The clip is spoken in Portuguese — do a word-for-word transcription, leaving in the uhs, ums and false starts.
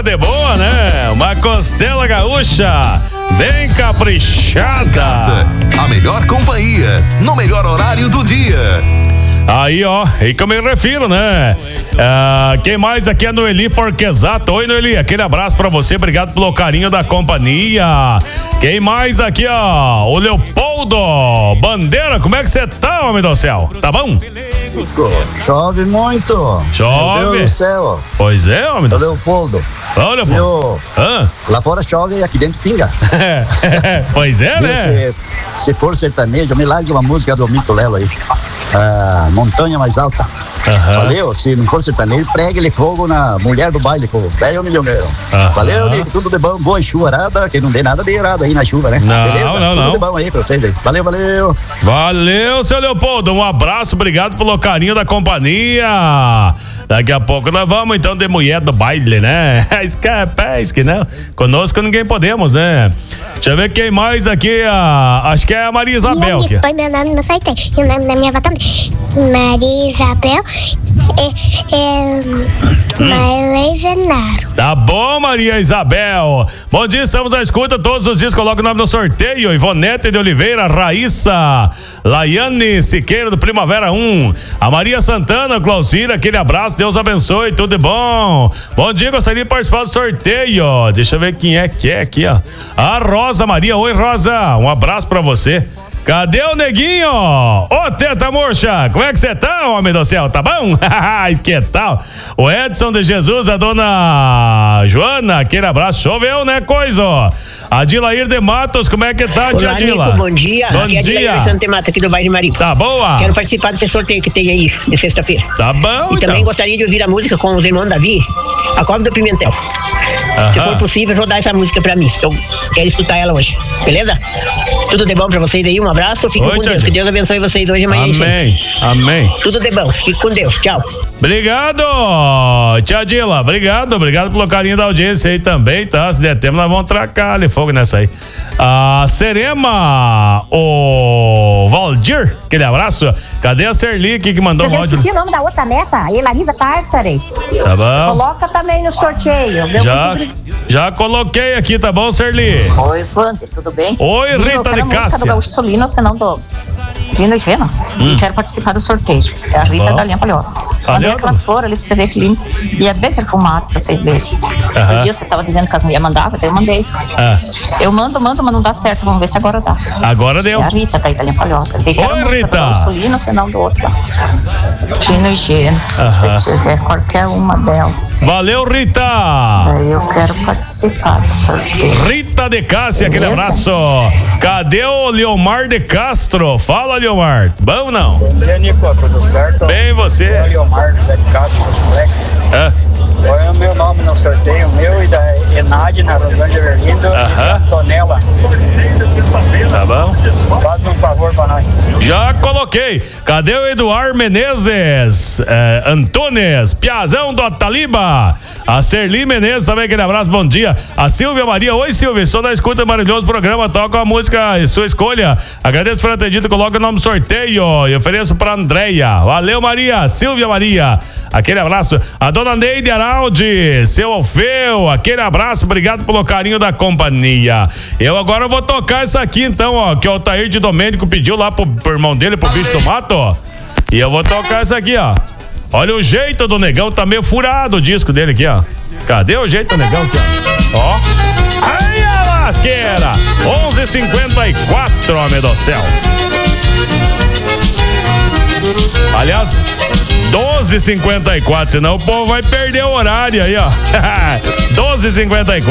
de boa, né? Uma costela gaúcha bem caprichada. Casa, a melhor companhia, no melhor horário do dia. Aí, ó, aí que eu me refiro, né? Ah, quem mais aqui é Noeli Forquesato. Oi, Noeli, aquele abraço pra você, obrigado pelo carinho da companhia. Quem mais aqui, ó? O Leopoldo Bandeira, como é que você tá, homem do céu? Tá bom? Chove muito. Chove. Meu Deus do céu. Pois é, homem do céu. Leopoldo. Ô, Leopoldo. Meu, ah. Lá fora chove e aqui dentro pinga. Pois é, Meu, né? Se, se for sertanejo, me largue uma música do Milton Lelo aí. Ah, Montanha Mais Alta. Uhum. Valeu, se não for sertanejo, pregue-lhe fogo na mulher do baile, fogo. Velho milioneiro. Uhum. Valeu, amigo, tudo de bom, boa chuvarada, que não dê nada de errado aí na chuva, né? Não, beleza? não, tudo não. de bom aí pra vocês aí. Valeu, valeu. Valeu, seu Leopoldo, um abraço, obrigado pelo carinho da companhia. Daqui a pouco nós vamos então de mulher do baile, né? Escapaz que não. Conosco ninguém podemos, né? Deixa eu ver quem mais aqui, a, acho que é a Maria Isabel. Aqui. Põe meu nome no site e o nome da minha avó também. Maria Isabel é, é hum. Maria Genaro. Tá bom, Maria Isabel. Bom dia, estamos à escuta todos os dias, coloca o nome no sorteio. Ivonete de Oliveira, Raíssa, Laiane Siqueira do Primavera um, a Maria Santana, Clausira, aquele abraço, Deus abençoe, tudo de bom. Bom dia, gostaria de participar do sorteio. Deixa eu ver quem é que é aqui, ó. A Rosa Maria, oi Rosa, um abraço pra você. Cadê o neguinho? Ô, teta murcha, como é que você tá, homem do céu? Tá bom? Que tal? O Edson de Jesus, a dona Joana, aquele abraço. Choveu, né, coisa? A Dilair de Matos, como é que tá, tia Dila? Nico, bom dia. Bom aqui dia. É a Santa Mata, aqui do bairro de Marico. Tá boa? Quero participar desse sorteio que tem aí, de sexta-feira. Tá bom, E então. também gostaria de ouvir a música com os irmãos Davi, A Cobra do Pimentel. Aham. Se for possível, rodar essa música pra mim. Eu quero escutar ela hoje, beleza? Tudo de bom pra vocês aí, um abraço, fiquem com Deus, que Deus abençoe vocês hoje e amanhã. Amém, gente. Amém. Tudo de bom, fique com Deus, tchau. Obrigado, tia Dila, obrigado, obrigado pelo carinho da audiência aí também, tá? Se der tempo, nós vamos tracar ali fogo nessa aí. A Serema, o Valdir, aquele abraço. Cadê a Serli aqui que mandou o Eu áudio? esqueci o nome da outra neta, a Elarisa Tartare. Tá bom. Coloca também no sorteio. Meu Já, já coloquei aqui, tá bom, Serli? Oi, Wander, tudo bem? Oi, Viu, Rita de a música Cássia. do Gaúcho Solino, senão do Gino e Geno. Hum. E quero participar do sorteio. É a Rita bom. da Linha Palhoça. Valeu, Mandei aquela flor ali pra você ver que lindo. E é bem perfumado pra vocês verem. Uh-huh. Esse dia você tava dizendo que as mulheres mandavam, daí eu mandei. Ah. Eu mando, mando, mas não dá certo. Vamos ver se agora dá. Agora deu. É a Rita daí da Linha Palhoça. Oi, Rita. Do Gaúcho Solino, senão do outro. Gino e Geno. Uh-huh. Se você tiver qualquer uma delas. Valeu, Rita. Daí eu quero participar do sorteio. Rita de Cássia, aquele Beleza? abraço. Cadê o Leomar de Castro? Fala, Leomar. Bom ou não? Bom dia, Nico, tudo certo? Bem, você? É o Leomar de Castro, moleque. É. Qual é o meu nome no sorteio? Meu e da Enade, na Rosângela Verlindo, Aham. e da Antonella. Tá bom. Faz um favor pra nós. Já coloquei. Cadê o Eduardo Menezes? É, Antunes, Piazão do Ataliba. A Serli Menezes também, aquele abraço, bom dia. A Silvia Maria, oi Silvia, sou da escuta do maravilhoso programa, toca a música sua escolha. Agradeço por atendido, coloca o nome no sorteio e ofereço pra Andréia. Valeu, Maria, Silvia Maria, aquele abraço. A dona Neide Araldi, seu Alfeu, aquele abraço, obrigado pelo carinho da companhia. Eu agora vou tocar essa aqui então, ó, que o Altair de Domênico pediu lá pro, pro irmão dele, pro bicho do mato, ó. E eu vou tocar essa aqui, ó. Olha o jeito do negão, tá meio furado o disco dele aqui, ó. Cadê o jeito do negão aqui, ó? Ó. Aí a lasqueira! onze e cinquenta e quatro, homem do céu. Aliás, doze e cinquenta e quatro, senão o povo vai perder o horário aí, ó. doze e cinquenta e quatro.